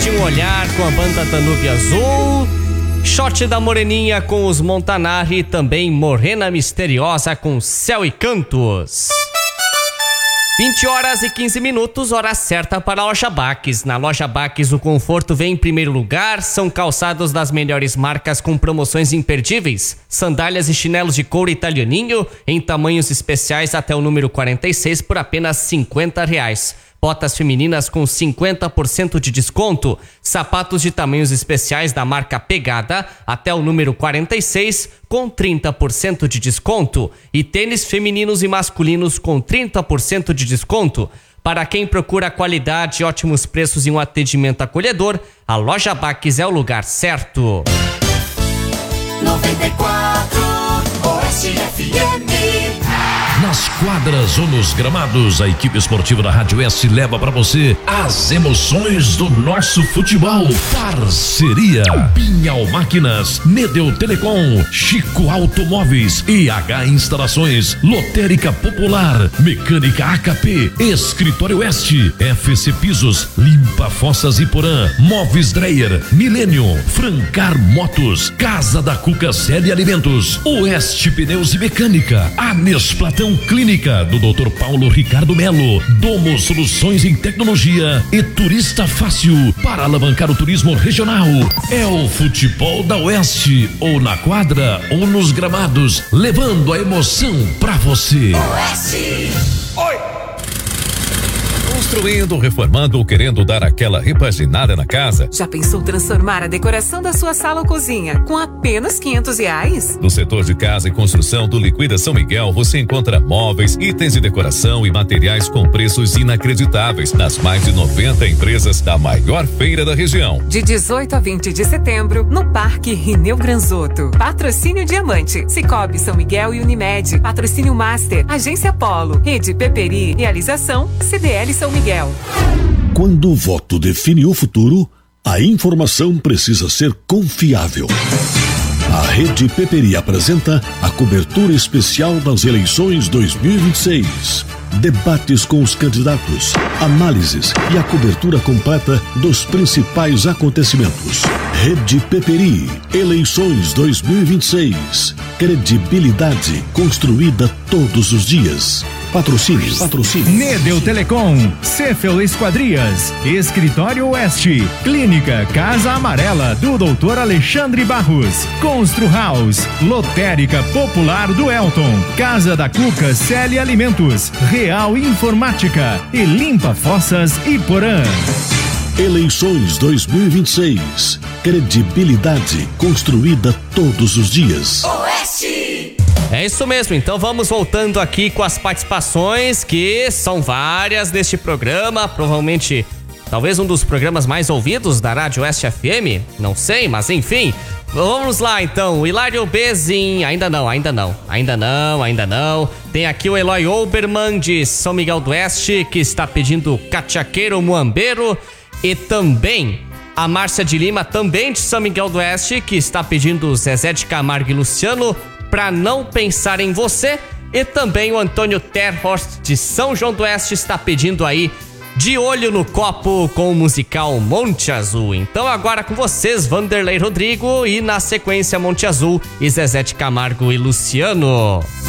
Um Olhar com a banda Danúbio Azul, Shot da Moreninha com os Montanari e também Morena Misteriosa com Céu e Cantos. 20h15, hora certa para a Loja Baques. Na Loja Baques o conforto vem em primeiro lugar, são calçados das melhores marcas com promoções imperdíveis, sandálias e chinelos de couro italianinho em tamanhos especiais até o número 46 por apenas R$50. Botas femininas com 50% de desconto, sapatos de tamanhos especiais da marca Pegada até o número 46 com 30% de desconto e tênis femininos e masculinos com 30% de desconto. Para quem procura qualidade, ótimos preços e um atendimento acolhedor, a Loja Baques é o lugar certo. 94 Oeste FM. Nas quadras ou nos gramados, a equipe esportiva da Rádio S leva para você as emoções do nosso futebol. Parceria Pinhal Máquinas, Nedel Telecom, Chico Automóveis, IH Instalações, Lotérica Popular, Mecânica AKP, Escritório Oeste, FC Pisos, Limpa Fossas e Porã, Móveis Dreyer, Milênio, Francar Motos, Casa da Cuca Série Alimentos, Oeste Pneus e Mecânica, Anes Platão Clínica do Dr. Paulo Ricardo Melo, Domo Soluções em Tecnologia e Turista Fácil para alavancar o turismo regional. É o futebol da Oeste, ou na quadra ou nos gramados, levando a emoção pra você. Oeste. Oi! Construindo, reformando ou querendo dar aquela repaginada na casa? Já pensou transformar a decoração da sua sala ou cozinha com apenas R$500? No setor de casa e construção do Liquida São Miguel, você encontra móveis, itens de decoração e materiais com preços inacreditáveis nas mais de 90 empresas da maior feira da região. De 18 a 20 de setembro, no Parque Rineu Granzotto. Patrocínio Diamante, Cicobi São Miguel e Unimed. Patrocínio Master, Agência Polo, Rede Peperi, realização CDL São Miguel. Quando o voto define o futuro, a informação precisa ser confiável. A Rede Peperi apresenta a cobertura especial das eleições 2026. Debates com os candidatos, análises e a cobertura completa dos principais acontecimentos. Rede Peperi, eleições 2026. Credibilidade construída todos os dias. Patrocínio. Nedel Telecom, Cefel Esquadrias, Escritório Oeste, Clínica Casa Amarela do Dr. Alexandre Barros, Constru House, Lotérica Popular do Elton, Casa da Cuca Celi Alimentos, Real Informática e Limpa Fossas e Porã. Eleições 2026. Credibilidade construída todos os dias. Oeste. É isso mesmo, então vamos voltando aqui com as participações, que são várias neste programa, provavelmente, talvez um dos programas mais ouvidos da Rádio Oeste FM, não sei, mas enfim. Vamos lá então, Hilário Bezin, ainda não. Tem aqui o Eloy Oberman de São Miguel do Oeste, que está pedindo Cachaqueiro Muambeiro, e também a Márcia de Lima, também de São Miguel do Oeste, que está pedindo Zezé de Camargo e Luciano, Pra Não Pensar em Você, e também o Antônio Terhorst de São João do Oeste está pedindo aí De Olho no Copo com o musical Monte Azul. Então agora com vocês, Vanderlei Rodrigo, e na sequência Monte Azul e Zezé de Camargo e Luciano.